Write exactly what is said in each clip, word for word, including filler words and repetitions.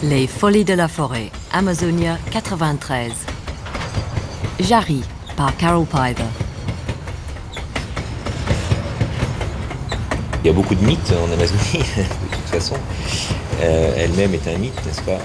Les Folies de la Forêt, Amazonia quatre-vingt-treize. Jarry, par Carol Piver. Il y a beaucoup de mythes en Amazonie, de toute façon. Euh, elle-même est un mythe, n'est-ce pas ?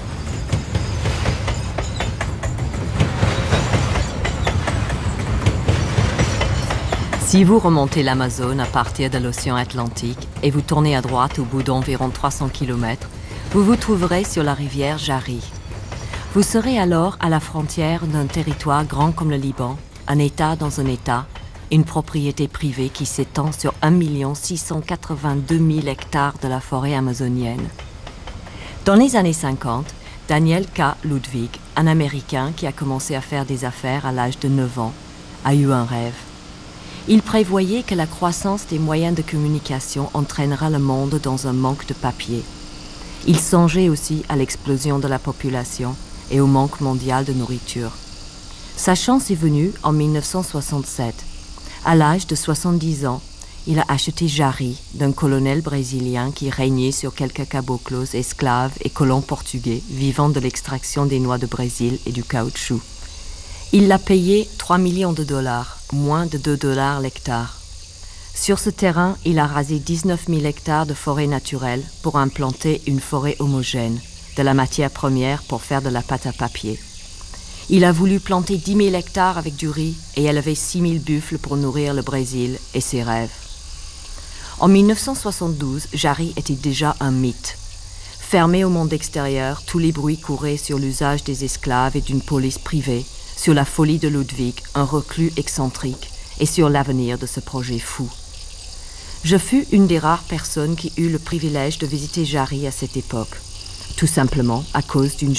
Si vous remontez l'Amazone à partir de l'océan Atlantique et vous tournez à droite au bout d'environ trois cents kilomètres, vous vous trouverez sur la rivière Jarry. Vous serez alors à la frontière d'un territoire grand comme le Liban, un État dans un État, une propriété privée qui s'étend sur un million six cent quatre-vingt-deux mille hectares de la forêt amazonienne. Dans les années cinquante, Daniel K. Ludwig, un Américain qui a commencé à faire des affaires à l'âge de neuf ans, a eu un rêve. Il prévoyait que la croissance des moyens de communication entraînera le monde dans un manque de papier. Il songeait aussi à l'explosion de la population et au manque mondial de nourriture. Sa chance est venue en mille neuf cent soixante-sept. À l'âge de soixante-dix ans, il a acheté Jarry d'un colonel brésilien qui régnait sur quelques caboclos, esclaves et colons portugais vivant de l'extraction des noix de Brésil et du caoutchouc. Il l'a payé trois millions de dollars, moins de deux dollars l'hectare. Sur ce terrain, il a rasé dix-neuf mille hectares de forêt naturelle pour implanter une forêt homogène, de la matière première pour faire de la pâte à papier. Il a voulu planter dix mille hectares avec du riz et élever six mille buffles pour nourrir le Brésil et ses rêves. En mille neuf cent soixante-douze, Jarry était déjà un mythe. Fermé au monde extérieur, tous les bruits couraient sur l'usage des esclaves et d'une police privée, sur la folie de Ludwig, un reclus excentrique, et sur l'avenir de ce projet fou. Je fus une des rares personnes qui eut le privilège de visiter Jarry à cette époque, tout simplement à cause d'une